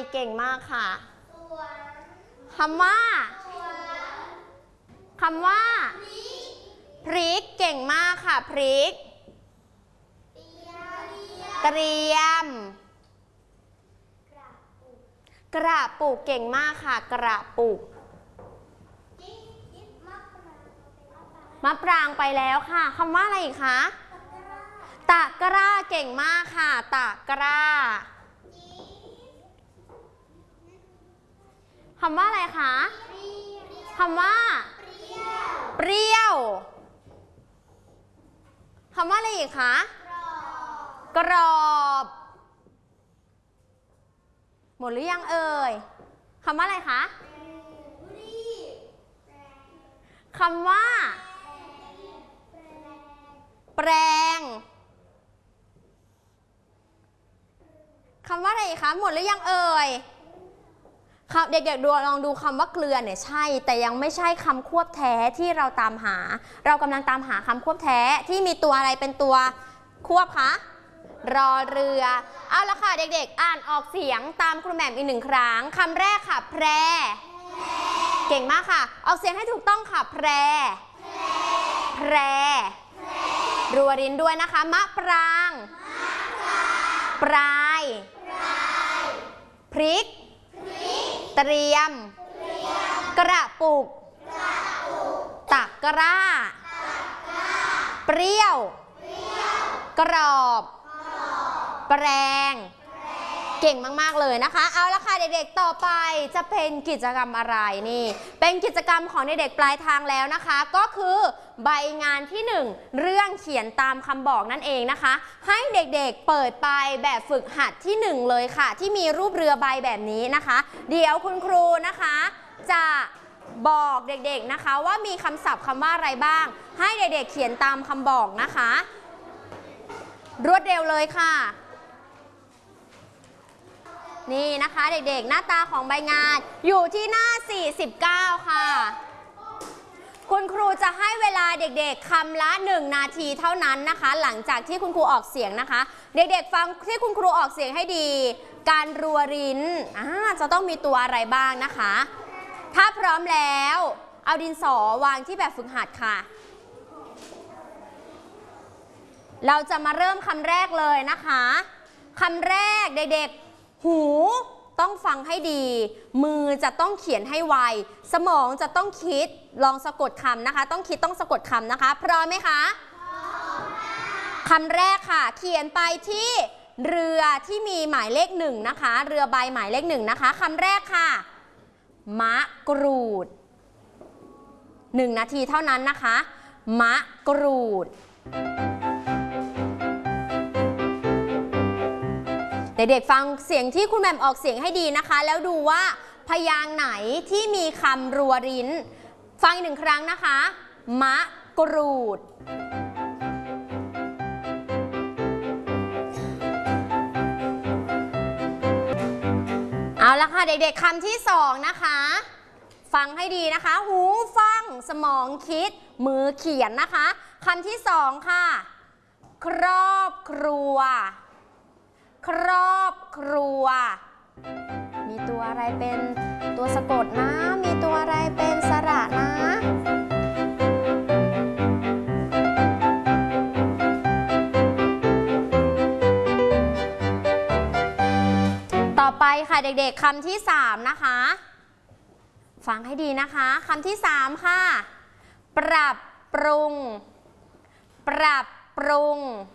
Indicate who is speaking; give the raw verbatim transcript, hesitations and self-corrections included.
Speaker 1: เก่งมากค่ะคำว่าคำว่าพริกเก่งมากค่ะพริกเตรียมกระปุกเก่งมากค่ะกระปุกมะปรางไปแล้วค่ะคำว่าอะไรอีกคะตะกร้าเก่งมากค่ะตะกร้าคำว่าอะไรคะคำว่าเปรี้ยวคำว่าอะไรอีกคะกรอบหมดหรือยังเอ่ยคำว่าอะไรคะคำว่าแปลงคำว่าอะไรคะหมดหรือยังเอ่ยเด็กๆดูลองดูคำว่าเกลือเนี่ยใช่แต่ยังไม่ใช่คำควบแท้ที่เราตามหาเรากำลังตามหาคำควบแท้ที่มีตัวอะไรเป็นตัวควบคะรอเรือเอาละค่ะเด็กๆอ่านออกเสียงตามครูแหม่มอีกหนึ่งครั้งคำแรกค่ะแพรเก่งมากค่ะออกเสียงให้ถูกต้องค่ะแพรแพรรัวรินด้วยนะคะมะปรางปลายพริกเตรียมกระปุกตะกร้าเปรี้ยวกรอบแปลงเก่งมากๆเลยนะคะเอาละค่ะเด็กๆต่อไปจะเป็นกิจกรรมอะไรนี่เป็นกิจกรรมของเด็กๆปลายทางแล้วนะคะก็คือใบงานที่หนึ่งเรื่องเขียนตามคำบอกนั่นเองนะคะให้เด็กๆเปิดไปแบบฝึกหัดที่หนึ่งเลยค่ะที่มีรูปเรือใบแบบนี้นะคะเดี๋ยวคุณครูนะคะจะบอกเด็กๆนะคะว่ามีคำศัพท์คำว่าอะไรบ้างให้เด็กๆเขียนตามคำบอกนะคะรวดเร็วเลยค่ะนี่นะคะเด็กๆหน้าตาของใบงานอยู่ที่หน้าสี่สิบเก้าค่ะคุณครูจะให้เวลาเด็กๆคำละหนึ่งนาทีเท่านั้นนะคะหลังจากที่คุณครูออกเสียงนะคะเด็กๆฟังที่คุณครูออกเสียงให้ดีการรัวริ้นจะต้องมีตัวอะไรบ้างนะคะถ้าพร้อมแล้วเอาดินสอวางที่แบบฝึกหัดค่ะเราจะมาเริ่มคำแรกเลยนะคะคำแรกเด็กๆหูต้องฟังให้ดีมือจะต้องเขียนให้ไวสมองจะต้องคิดลองสะกดคำนะคะต้องคิดต้องสะกดคำนะคะพร้อมไหมคะคำแรกค่ะเขียนไปที่เรือที่มีหมายเลขหนึ่งนะคะเรือใบหมายเลขหนึ่งนะคะคำแรกค่ะมะกรูดหนึ่งนาทีเท่านั้นนะคะมะกรูดเด็กๆฟังเสียงที่คุณแหม่มออกเสียงให้ดีนะคะแล้วดูว่าพยางค์ไหนที่มีคำรัวริ้นฟังอีกหนึ่งครั้งนะคะมะกรูดเอาละค่ะเด็กๆคำที่สองนะคะฟังให้ดีนะคะหูฟังสมองคิดมือเขียนนะคะคำที่สองค่ะครอบครัวครอบครัวมีตัวอะไรเป็นตัวสะกดนะมีตัวอะไรเป็นสระนะต่อไปค่ะเด็กๆคำที่สามนะคะฟังให้ดีนะคะคำที่สามค่ะปรับปรุงปรับปรุง